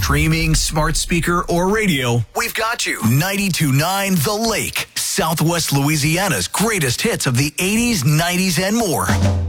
streaming, smart speaker, or radio, we've got you. 92.9 The Lake, Southwest Louisiana's greatest hits of the 80s, 90s, and more.